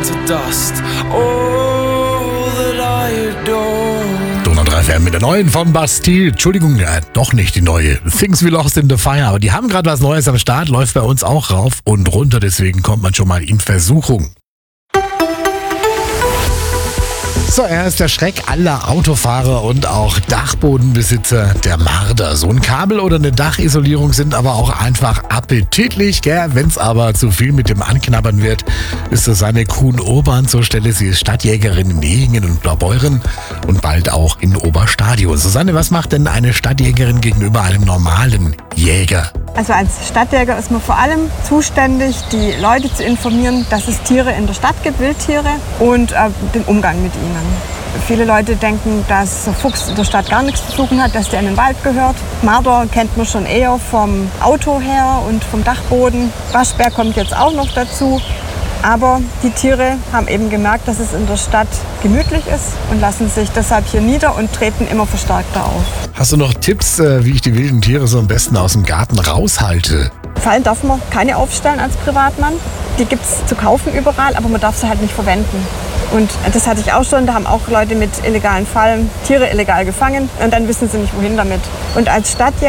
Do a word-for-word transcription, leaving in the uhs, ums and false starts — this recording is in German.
to dust. All that I adore. Donau drei F M mit der neuen von Bastille. Entschuldigung, äh, doch nicht die neue. Things We Lost in the Fire. Aber die haben gerade was Neues am Start, läuft bei uns auch rauf und runter. Deswegen kommt man schon mal in Versuchung. So, er ist der Schreck aller Autofahrer und auch Dachbodenbesitzer, der Marder. So ein Kabel oder eine Dachisolierung sind aber auch einfach appetitlich, gell? Wenn's aber zu viel mit dem Anknabbern wird, ist Susanne Kuhn-Urban zur Stelle. Sie ist Stadtjägerin in Ehingen und Blaubeuren und bald auch in Oberstadion. Susanne, was macht denn eine Stadtjägerin gegenüber einem normalen Jäger? Also als Stadtjäger ist man vor allem zuständig, die Leute zu informieren, dass es Tiere in der Stadt gibt, Wildtiere, und äh, den Umgang mit ihnen. Viele Leute denken, dass der Fuchs in der Stadt gar nichts zu suchen hat, dass der in den Wald gehört. Marder kennt man schon eher vom Auto her und vom Dachboden. Waschbär kommt jetzt auch noch dazu. Aber die Tiere haben eben gemerkt, dass es in der Stadt gemütlich ist und lassen sich deshalb hier nieder und treten immer verstärkter auf. Hast du noch Tipps, wie ich die wilden Tiere so am besten aus dem Garten raushalte? Fallen darf man keine aufstellen als Privatmann. Die gibt es zu kaufen überall, aber man darf sie halt nicht verwenden. Und das hatte ich auch schon, da haben auch Leute mit illegalen Fallen Tiere illegal gefangen und dann wissen sie nicht, wohin damit. Und als Stadtjäger